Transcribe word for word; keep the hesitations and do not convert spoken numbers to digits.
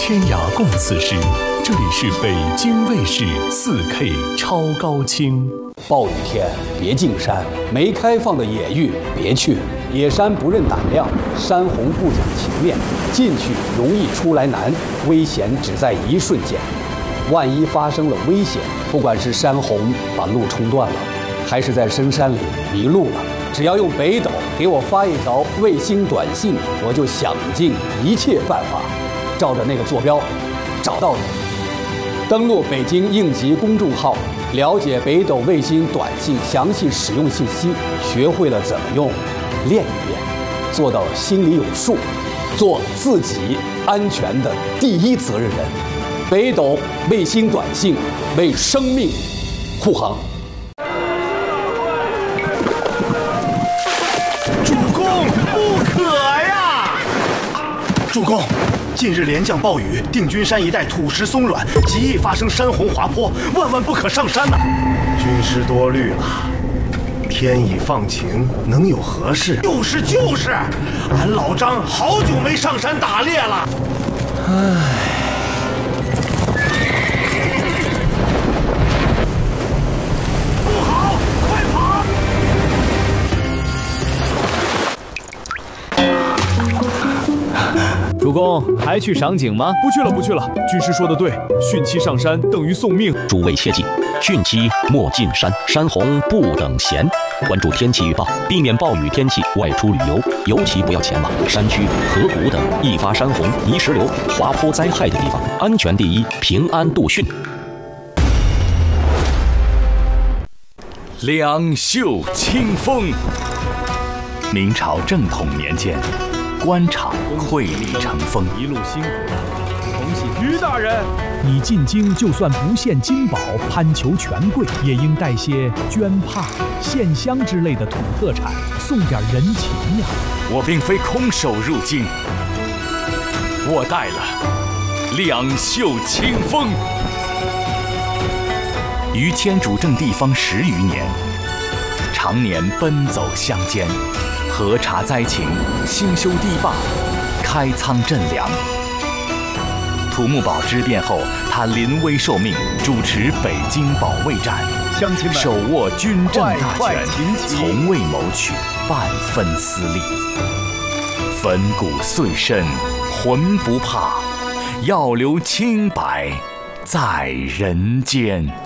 天涯共此时。这里是北京卫视 四K 超高清。 暴雨天别进山，没开放的野域别去。野山不认胆量，山洪不讲情面，进去容易出来难，危险只在一瞬间。万一发生了危险，不管是山洪把路冲断了，还是在深山里迷路了，只要用北斗给我发一条卫星短信，我就想尽一切办法，照着那个坐标找到你。登录北京应急公众号，了解北斗卫星短信详细使用信息，学会了怎么用，练一遍，做到心里有数，做自己安全的第一责任人。北斗卫星短信为生命护航。 主公，不可呀！主公。近日连降暴雨，定军山一带土石松软，极易发生山洪滑坡，万万不可上山呐！军师多虑了，天已放晴，能有何事？就是就是，俺老张好久没上山打猎了。唉。 主公还去赏景吗？ 不去了，不去了。军师说的对，汛期上山等于送命。 诸位切记，汛期莫进山，山洪不等闲。关注天气预报，避免暴雨天气外出旅游，尤其不要前往山区、河谷等易发山洪、泥石流、滑坡灾害的地方。安全第一，平安度汛。 两袖清风。明朝正统年间，官场溃里成风， 一路辛苦了。恭喜于大人，你进京就算不献金宝，攀求权贵，也应带些绢帕、线香之类的土特产，送点人情呀。 我并非空手入京，我带了两袖清风。于谦主政地方十余年，常年奔走乡间，核查灾情，兴修堤坝，开仓赈粮。土木堡之变后，他临危受命，主持北京保卫战， 乡亲们手握军政大权，从未谋取半分私利。粉骨碎身，魂不怕，要留清白在人间。